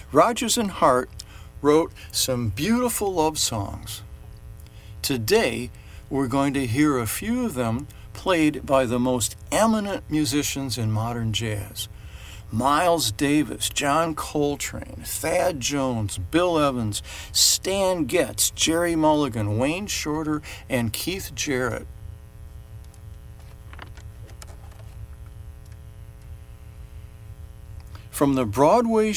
Rodgers and Hart wrote some beautiful love songs. Today, we're going to hear a few of them played by the most eminent musicians in modern jazz. Miles Davis, John Coltrane, Thad Jones, Bill Evans, Stan Getz, Jerry Mulligan, Wayne Shorter, and Keith Jarrett. From the Broadway